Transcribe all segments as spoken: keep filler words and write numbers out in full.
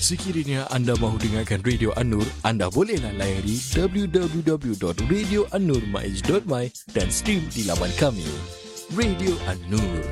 Sekiranya anda mahu dengarkan Radio An-Nur, anda bolehlah layari w w w dot radio an nur maiz dot my dan stream di laman kami. Radio An-Nur.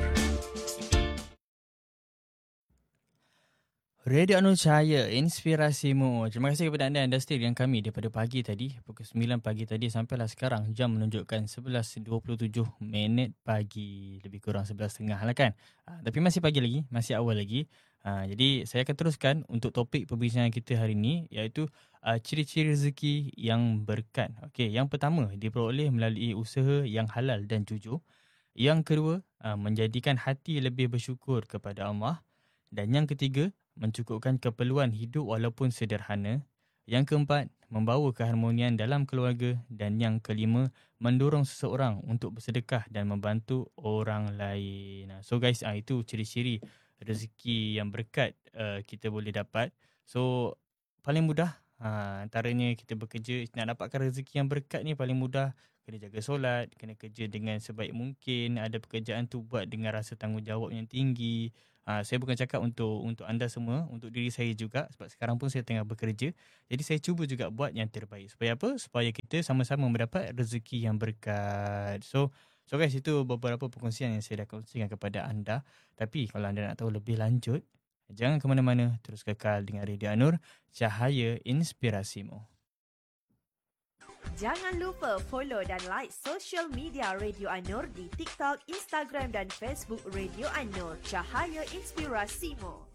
Radio An-Nur Cahaya, inspirasimu. Terima kasih kepada anda yang anda stay dengan kami daripada pagi tadi, pukul sembilan pagi tadi sampailah sekarang. Jam menunjukkan sebelas dua puluh tujuh minit pagi, lebih kurang sebelas tiga puluh lah kan. Uh, tapi masih pagi lagi, masih awal lagi. Uh, jadi saya akan teruskan untuk topik perbincangan kita hari ini, iaitu uh, ciri-ciri rezeki yang berkat. Okey, yang pertama, diperoleh melalui usaha yang halal dan jujur. Yang kedua, uh, menjadikan hati lebih bersyukur kepada Allah. Dan yang ketiga, mencukupkan keperluan hidup walaupun sederhana. Yang keempat, membawa keharmonian dalam keluarga. Dan yang kelima, mendorong seseorang untuk bersedekah dan membantu orang lain. So guys, uh, itu ciri-ciri rezeki yang berkat uh, kita boleh dapat. So paling mudah uh, antaranya kita bekerja, nak dapatkan rezeki yang berkat ni paling mudah kena jaga solat, kena kerja dengan sebaik mungkin, ada pekerjaan tu buat dengan rasa tanggungjawab yang tinggi. Uh, saya bukan cakap untuk untuk anda semua, untuk diri saya juga, sebab sekarang pun saya tengah bekerja. Jadi saya cuba juga buat yang terbaik. Supaya apa? Supaya kita sama-sama mendapat rezeki yang berkat. So So guys, itu beberapa perkongsian yang saya dah kongsikan kepada anda. Tapi kalau anda nak tahu lebih lanjut, jangan ke mana-mana, terus kekal dengan Radio An-Nur, Cahaya Inspirasimu. Jangan lupa follow dan like social media Radio An-Nur di TikTok, Instagram dan Facebook Radio An-Nur, Cahaya Inspirasimu.